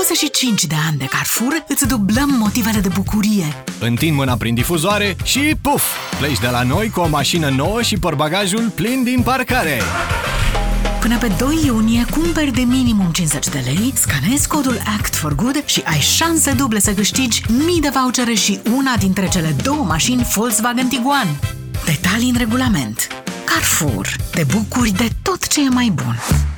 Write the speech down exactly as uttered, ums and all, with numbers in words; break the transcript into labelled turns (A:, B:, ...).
A: douăzeci și cinci de ani de Carrefour îți dublăm motivele de bucurie.
B: Întind mâna prin difuzoare și puf! Pleci de la noi cu o mașină nouă și portbagajul plin din parcare.
A: Până pe doi iunie cumperi de minimum cincizeci de lei, scanezi codul Act for Good și ai șanse duble să câștigi mii de vouchere și una dintre cele două mașini Volkswagen Tiguan. Detalii în regulament. Carrefour. Te bucuri de tot ce e mai bun.